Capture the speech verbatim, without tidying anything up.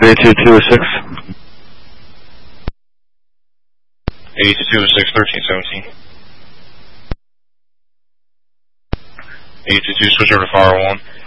eighty-two two oh six. eighty-two two oh six, thirteen seventeen. eighty-two two, switch over to Fire one.